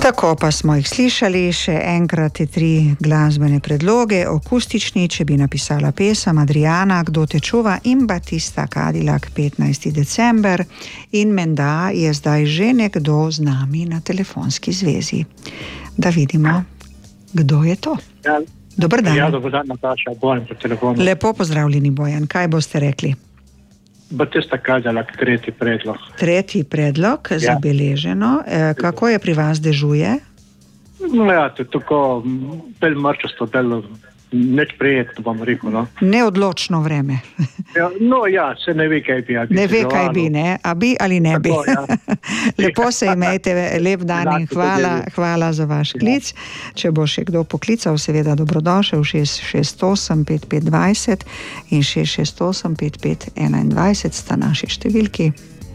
Tako pa smo jih slišali, še enkrat te 3 glasbene predloge, akustični, če bi napisala pesem, Adriana, Kdo te čuva, in Batista Cadillac, 15. december. In menda je zdaj že nekdo z nami na telefonski zvezi. Da vidimo, kdo je to. Ja. Dober dan. Ja, dober dan, Nataša, Bojan po telefonu. Lepo pozdravljeni, Bojan. Kaj boste rekli? Batista Cadillac, 3. predlog. 3. predlog, zabeleženo. Kako je pri vas, dežuje? No ja, to je tako bolj mrčasto delo, neč prijetno, bom rekel, no. Neodločno vreme. No ja, se ne ve, kaj bi. Ne ve, kaj bi, ne? A bi ali ne bi? Tako, ja. Lepo se imejte, lep dan in hvala za vaš klic. Če bo še kdo poklical, seveda dobrodošel, 668 5520 in 668 5521 sta naši številki.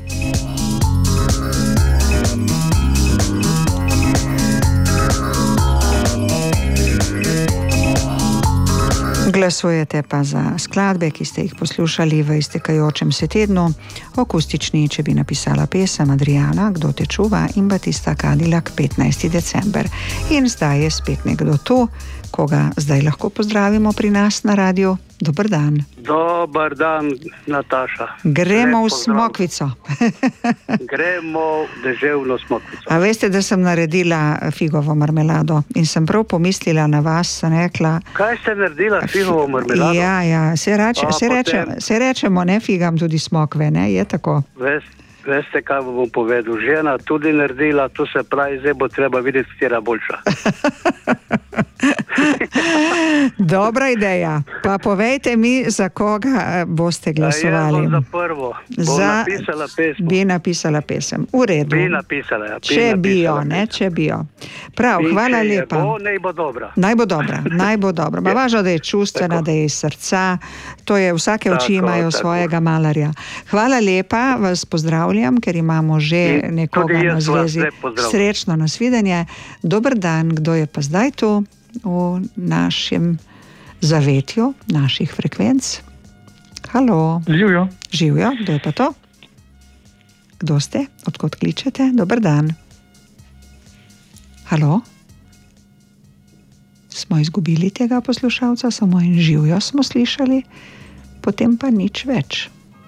Glasujete pa za skladbe, ki ste jih poslušali v iztekajočem se tednu, akustični, če bi napisala pesem, Adriana, Kdo te čuva, in Batista Cadillac, 15. december. In zdaj je spet nekdo tu, koga zdaj lahko pozdravimo pri nas na radiju. Dober dan. Dober dan, Nataša. Gremo v Smokvico. Gremo v deževno Smokvico. A veste, da sem naredila figovo marmelado in sem prav pomislila na vas, sem rekla... Kaj ste naredila figovo marmelado? Ja, se rečemo, ne figam tudi smokve, ne, je tako? Veste, kaj bom povedal? Žena tudi naredila, to se pravi, zdaj bo treba videti, katera boljša. Dobra ideja. Pa povejte mi, za koga boste glasovali. Ja, za prvo. Napisala pesem. Bi napisala pesem. V redu. Bi napisala, ja. Če bi jo. Prav, hvala lepa. Naj bo dobra. Ma važno, da je čustvena, da je iz srca. To je, vsake oči imajo svojega malarja. Hvala lepa, vas pozdravljam, ker imamo že nekoga na zvezi. Srečno nasvidenje. Dober dan, kdo je pa zdaj tu v našem zavetju, naših frekvenc? Halo. Živjo, kdo je pa to? Kdo ste? Odkot kličete? Dober dan. Halo? Smo izgubili tega poslušalca, samo en živjo smo slišali, potem pa nič več.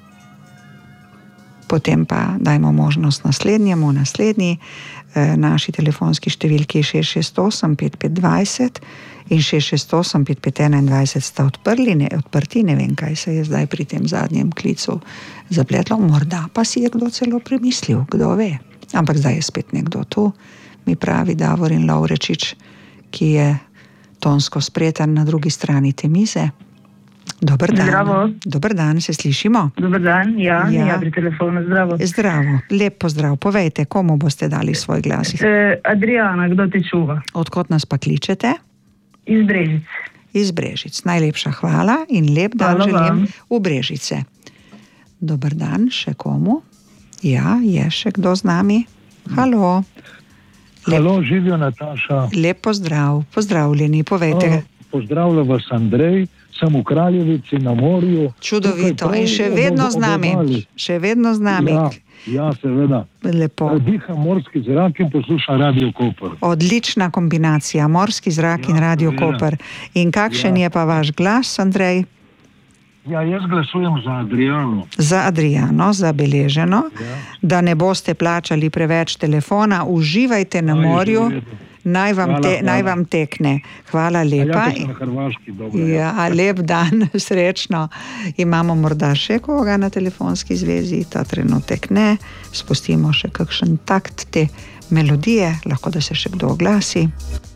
Potem pa dajmo možnost naslednji. Naši telefonski številki 668 5520 in 668 5521 sta odprti, ne vem, kaj se je zdaj pri tem zadnjem klicu zapletlo, morda pa si je kdo celo premislil, kdo ve. Ampak zdaj je spet nekdo tu, mi pravi Davorin Lovrečič, ki je tonsko spreten na drugi strani te mize. Dober dan. Zdravo. Dober dan, se slišimo? Dober dan, ja, pri telefonu, zdravo. Zdravo, lep pozdrav. Povejte, komu boste dali svoj glas? Adriana, Kdo te čuva. Odkot nas pa kličete? Iz Brežic. Iz Brežic. Najlepša hvala in lep dan želim v Brežice. Dober dan, še komu? Ja, je še kdo z nami? Halo. Halo, živijo Nataša. Lep pozdrav, pozdravljeni, povejte. Pozdravljam vas, Andrej. Sem v Kraljevici na morju. Čudovito. In še vedno z nami. Ja, seveda. Lepo. Diham morski zrak in poslušam Radio Koper. Odlična kombinacija, morski zrak in Radio Koper. In kakšen je pa vaš glas, Andrej? Ja, jaz glasujem za Adriano. Za Adriano, zabeleženo. Da ne boste plačali preveč telefona, uživajte na morju. Naj vam tekne. Hvala lepa. Lep dan, srečno. Imamo morda še koga na telefonski zvezi, ta trenutek ne. Spustimo še kakšen takt te melodije, lahko da se še kdo oglasi.